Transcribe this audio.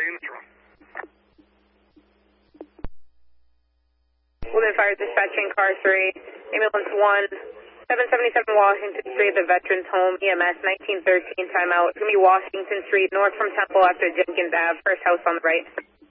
Women Fire Dispatching Car 3, Ambulance 1, 777 Washington Street, the Veterans Home, EMS 1913, timeout. It's going to be Washington Street, north from Temple after Jenkins Ave, first house on the right.